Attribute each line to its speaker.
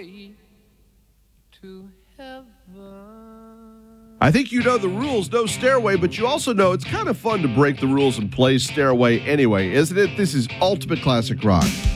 Speaker 1: Stairway to heaven.
Speaker 2: I think you know the rules, no stairway, but you also know it's kind of fun to break the rules and play Stairway anyway, isn't it? This is Ultimate Classic Rock.